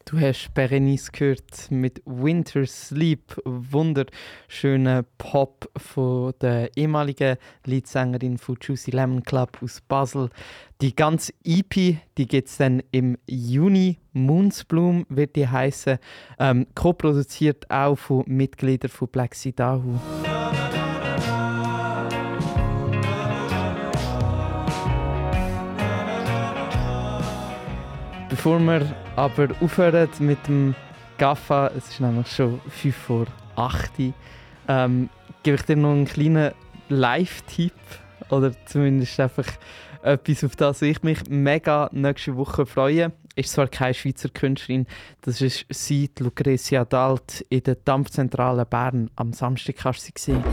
Du hast Berenice gehört mit Winter Sleep, wunderschöner Pop von der ehemaligen Leadsängerin von Juicy Lemon Club aus Basel. Die ganze EP, die gibt es dann im Juni. Moonsbloom wird die heißen. Co-produziert auch von Mitgliedern von Black Sea Dahu. Bevor wir aber aufhören mit dem Gaffa, es ist nämlich schon 5 vor 8 gebe ich dir noch einen kleinen Live-Tipp oder zumindest einfach etwas, auf das ich mich mega nächste Woche freue. Ist zwar keine Schweizer Künstlerin, das ist sie, Lucretia Dalt, in der Dampfzentrale Bern. Am Samstag kannst du sie sehen.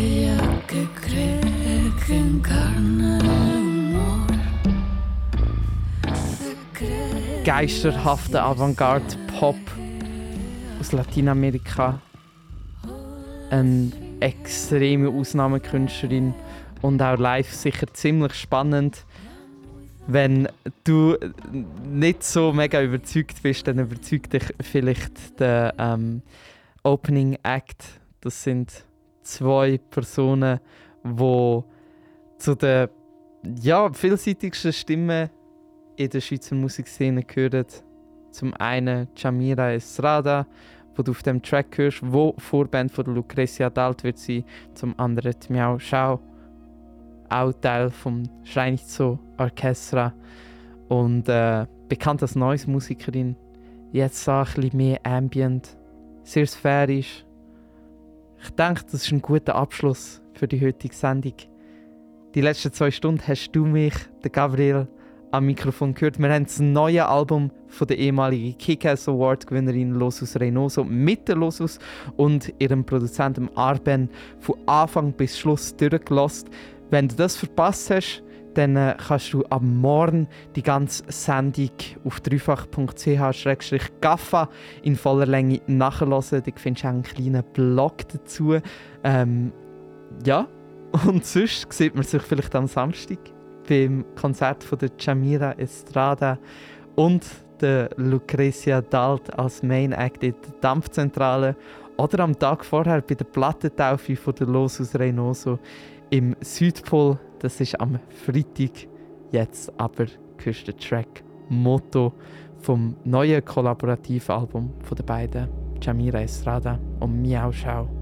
Geisterhafter Avantgarde-Pop aus Lateinamerika. Eine extreme Ausnahmekünstlerin und auch live sicher ziemlich spannend. Wenn du nicht so mega überzeugt bist, dann überzeugt dich vielleicht der Opening Act. Das sind 2 Personen, die zu den vielseitigsten Stimmen in der Schweizer Musikszene gehören. Zum einen Jamira Estrada, wo du auf dem Track hörst, wo Vorband von Lucretia Dalt wird sein. Zum anderen die Miao Schau, auch Teil vom Schrei nicht so Orchestra. Und bekannt als neues Musikerin. Jetzt so ein bisschen mehr Ambient, sehr sphärisch. Ich denke, das ist ein guter Abschluss für die heutige Sendung. Die letzten 2 Stunden hast du mich, der Gabriel, am Mikrofon gehört. Wir haben das neue Album von der ehemaligen Kick-Ass Award-Gewinnerin Losus Reynoso mit der Losus und ihrem Produzenten Arben von Anfang bis Schluss durchgelassen. Wenn du das verpasst hast, dann kannst du am Morgen die ganze Sendung auf dreifach.ch/gaffa in voller Länge nachhören. Da findest du auch einen kleinen Blog dazu. Und sonst sieht man sich vielleicht am Samstag beim Konzert von der Jamira Estrada und der Lucretia Dalt als Main Act in der Dampfzentrale oder am Tag vorher bei der Plattentaufe von der Losus Reynoso im Südpol. Das ist am Freitag. Jetzt aber hörst du den Track Motto vom neuen Kollaborativalbum von den beiden, Jamira Estrada und Miao Schau.